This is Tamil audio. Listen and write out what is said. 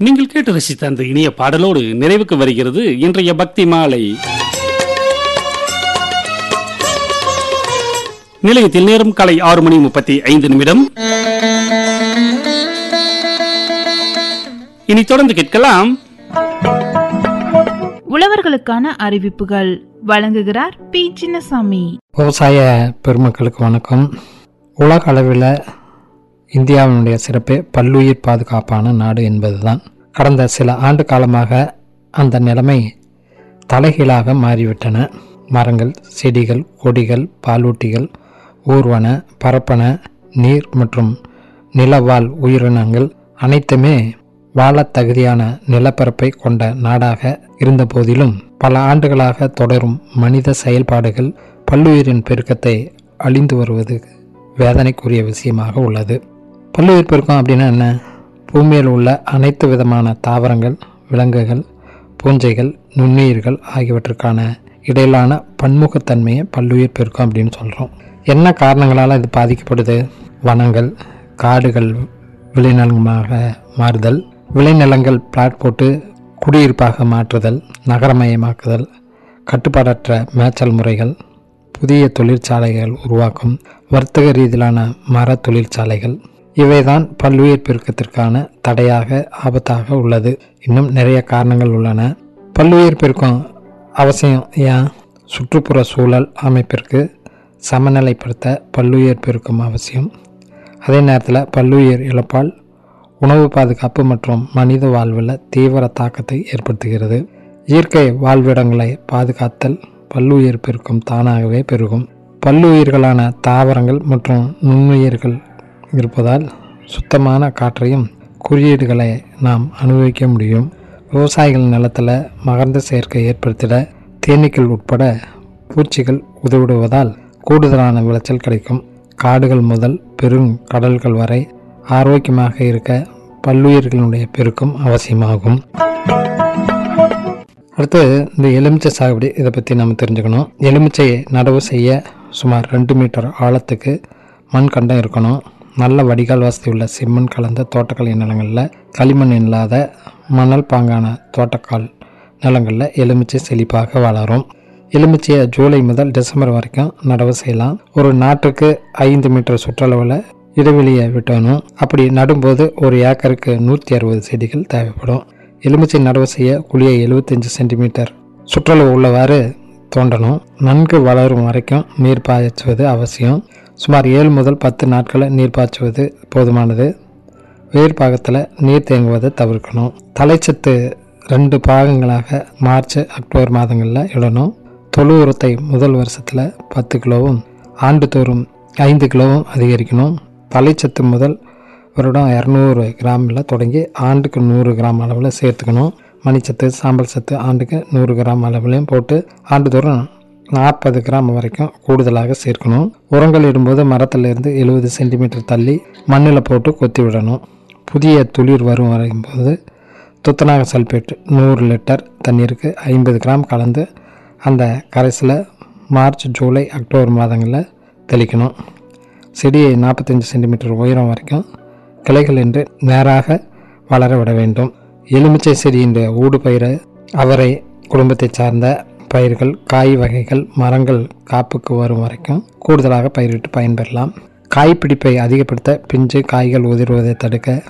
நீங்கள் கேட்டு ரசித்த அந்த இனிய பாடலோடு நிறைவுக்கு வருகிறது இன்றைய பக்தி மாலை. நிலையத்தில் நேரம் காலை 6:35. இனி தொடர்ந்து கேட்கலாம் உழவர்களுக்கான அறிவிப்புகள். வழங்குகிறார் பி சின்னசாமி. விவசாய பெருமக்களுக்கு வணக்கம். உலக அளவில் இந்தியாவினுடைய சிறப்பு பல்லுயிர் பாதுகாப்பான நாடு என்பதுதான். கடந்த சில ஆண்டு காலமாக அந்த நிலைமை தலைகீழாக மாறிவிட்டன. மரங்கள், செடிகள், கொடிகள், பாலூட்டிகள், ஊர்வன, பரப்பன, நீர் மற்றும் நிலவாழ் உயிரினங்கள் அனைத்துமே வாழத் தகுதியான நிலப்பரப்பை கொண்ட நாடாக இருந்த போதிலும் பல ஆண்டுகளாக தொடரும் மனித செயல்பாடுகள் பல்லுயிரின் பெருக்கத்தை அழிந்து வருவது வேதனைக்குரிய விஷயமாக உள்ளது. பல்லுயிர் பெருக்கம் அப்படின்னா என்ன? பூமியில் உள்ள அனைத்து விதமான தாவரங்கள், விலங்குகள், பூஞ்சைகள், நுண்ணுயிர்கள் ஆகியவற்றுக்கான இடையிலான பன்முகத்தன்மையை பல்லுயிர் பெருக்கம் அப்படின்னு சொல்கிறோம். என்ன காரணங்களால் இது பாதிக்கப்படுது? வனங்கள், காடுகள் விளைநிலமாக மாறுதல், விளைநிலங்கள் பிளாட் போட்டு குடியிருப்பாக மாற்றுதல், நகரமயமாக்குதல், கட்டுப்பாடற்ற மேய்ச்சல் முறைகள், புதிய தொழிற்சாலைகள் உருவாக்கும், வர்த்தக ரீதியிலான மர தொழிற்சாலைகள், இவைதான் பல்லுயிர் பெருக்கத்திற்கான தடையாக, ஆபத்தாக உள்ளது. இன்னும் நிறைய காரணங்கள் உள்ளன. பல்லுயிர் பெருக்கம் அவசியம். ஏன்? சுற்றுப்புற சூழல் அமைப்பிற்கு சமநிலைப்படுத்த பல்லுயிர் பெருக்கம் அவசியம். அதே நேரத்தில் பல்லுயிர் இழப்பால் உணவு பாதுகாப்பு மற்றும் மனித வாழ்வில் தீவிர தாக்கத்தை ஏற்படுத்துகிறது. இயற்கை வாழ்விடங்களை பாதுகாத்தல் பல்லுயிர் பெருக்கம் தானாகவே பெருகும். பல்லுயிர்களான தாவரங்கள் மற்றும் நுண்ணுயிர்கள் இருப்பதால் சுத்தமான காற்றையும் குறியீடுகளை நாம் அனுபவிக்க முடியும். விவசாயிகள் நிலத்தில் மகரந்த சேர்க்கை ஏற்படுத்திட தேனீக்கள் உட்பட பூச்சிகள் உதவிடுவதால் கூடுதலான விளைச்சல் கிடைக்கும். காடுகள் முதல் பெருங்கடல்கள் வரை ஆரோக்கியமாக இருக்க பல்லுயிர்களுடைய பெருக்கம் அவசியமாகும். அடுத்து இந்த எலுமிச்சை சாகுபடி, இதை பற்றி நம்ம தெரிஞ்சுக்கணும். எலுமிச்சையை நடவு செய்ய சுமார் 2 மீட்டர் ஆழத்துக்கு மண் கண்டம் இருக்கணும். நல்ல வடிகால் வசதி உள்ள செம்மண் கலந்த தோட்டக்கலை நிலங்களில், களிமண் இல்லாத மணல் பாங்கான தோட்டக்கால் நிலங்களில் எலுமிச்சை செழிப்பாக வளரும். எலுமிச்சையை ஜூலை முதல் டிசம்பர் வரைக்கும் நடவு செய்யலாம். ஒரு நாற்றுக்கு 5 மீட்டர் சுற்றளவில் இடைவெளியை விட்டணும். அப்படி நடும்போது ஒரு ஏக்கருக்கு 160 செடிகள் தேவைப்படும். எலுமிச்சை நடவு செய்ய குழியை 75 சென்டிமீட்டர் சுற்றளவு உள்ளவாறு தோண்டணும். நன்கு வளரும் வரைக்கும் நீர் பாய்ச்சுவது அவசியம். சுமார் 7 முதல் 10 நாட்களை நீர் பாய்ச்சுவது போதுமானது. வேர் பாகத்தில் நீர் தேங்குவதை தவிர்க்கணும். தலைச்சத்து 2 பாகங்களாக மார்ச், அக்டோபர் மாதங்களில் இடணும். தொழு உரத்தை முதல் வருஷத்தில் 10 கிலோவும் ஆண்டுதோறும் 5 கிலோவும் அதிகரிக்கணும். தலைச்சத்து முதல் வருடம் 200 கிராமில் தொடங்கி ஆண்டுக்கு 100 கிராம் அளவில் சேர்த்துக்கணும். மணிச்சத்து, சாம்பல் சத்து ஆண்டுக்கு 100 கிராம் அளவுலையும் போட்டு ஆண்டுதோறும் 40 கிராம் வரைக்கும் கூடுதலாக சேர்க்கணும். உரங்கள் இடும்போது மரத்திலிருந்து 70 சென்டிமீட்டர் தள்ளி மண்ணில் போட்டு கொத்தி விடணும். புதிய துளிர் வரும் வரும்போது துத்தநாக சல்பேட் 100 லிட்டர் தண்ணீருக்கு 50 கிராம் கலந்து அந்த கரைசலை மார்ச், ஜூலை, அக்டோபர் மாதங்களில் தெளிக்கணும். செடியை 45 சென்டிமீட்டர் உயரம் வரைக்கும் கிளைகள் என்று நேராக வளர விட வேண்டும். எலுமிச்சை செடியின் ஊடு பயிர், அவரை குடும்பத்தை சார்ந்த பயிர்கள், காய் வகைகள், மரங்கள் காப்புக்கு வரும் வரைக்கும் கூடுதலாக பயிரிட்டு பயன்பெறலாம். காய் பிடிப்பை அதிகப்படுத்த பிஞ்சு காய்கள் உதிர்வதை தடுக்க